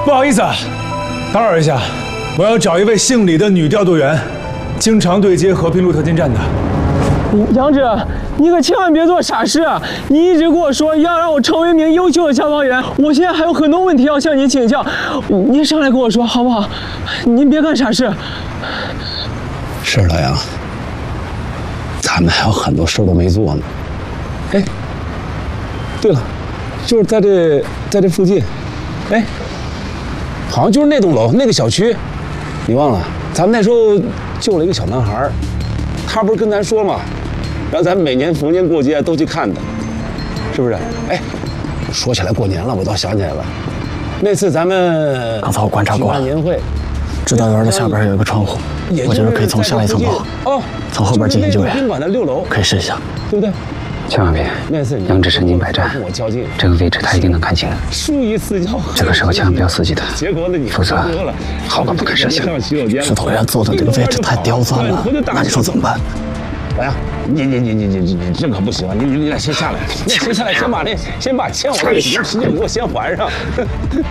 不好意思啊，打扰一下，我要找一位姓李的女调度员，经常对接和平路特勤站的。 杨志，你可千万别做傻事！你一直跟我说要让我成为一名优秀的消防员，我现在还有很多问题要向您请教，您上来跟我说好不好？您别干傻事。 是老杨，咱们还有很多事都没做呢。哎，对了，就是在这附近，哎，好像就是那栋楼那个小区，你忘了？咱们那时候救了一个小男孩，他不是跟咱说嘛，让咱每年逢年过节都去看他，是不是？哎，说起来过年了，我倒想起来了，那次咱们刚才我观察过了， 年会， 指导员的下边有一个窗户，我觉得可以从下一层跑，从后边进行救援， 宾馆的6楼， 可以试一下， 对不对？ 千万别，杨志身经百战，这个位置他一定能看清。这个时候千万不要刺激他，否则好过不敢设想。 指导员坐的这个位置太刁钻了，那你说怎么办？ 老杨，你这可不行，你俩先下来，先把钱我的礼金给我先还上。